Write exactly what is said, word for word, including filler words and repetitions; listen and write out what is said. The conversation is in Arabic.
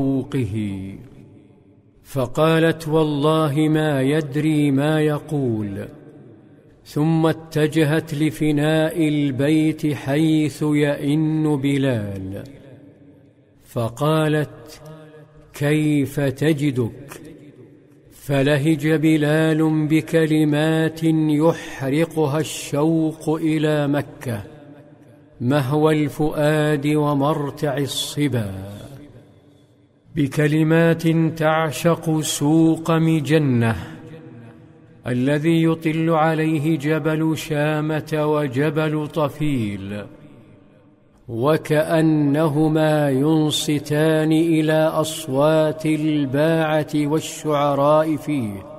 فوقه. فقالت: والله ما يدري ما يقول. ثم اتجهت لفناء البيت حيث يئن بلال، فقالت: كيف تجدك؟ فلهج بلال بكلمات يحرقها الشوق إلى مكة، مهوى الفؤاد ومرتع الصبا، بكلمات تعشق سوق مجنة الذي يطل عليه جبل شامة وجبل طفيل، وكأنهما ينصتان إلى أصوات الباعة والشعراء فيه.